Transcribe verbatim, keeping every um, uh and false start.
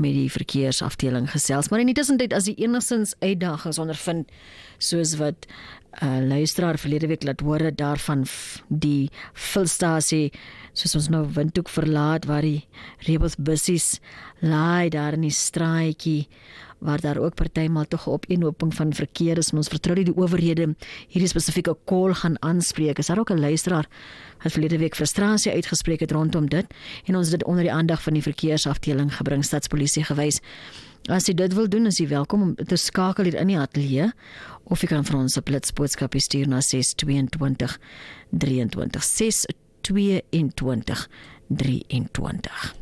met die verkeersafdeling gesels. Maar in die tussentyd, as die enigstens uitdagings ondervind, soos wat uh, luisteraar verlede week laat hoor daarvan die vulstasie, soos ons nou Windhoek verlaat, waar die rebels bussies laai daar in die straatjie, waar daar ook partymal tog 'n opeenhoping van verkeer is, en ons vertrou die owerhede hierdie spesifieke call gaan aanspreek. Is daar ook 'n luisteraar wat verlede week frustrasie uitgespreek het rondom dit, en ons dit onder die aandag van die verkeersafdeling gebring, Stadspolisie gewys. As jy dit wil doen, is jy welkom om te skakel hier in die ateljee, of jy kan vir ons 'n blitsboodskap stuur na ses twee twee drie ses twee twee drie.